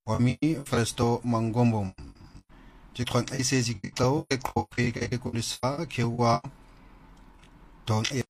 Wami Festo Mangombum. Jitwan ay se jikitaw e kopi e kulisa kiwa don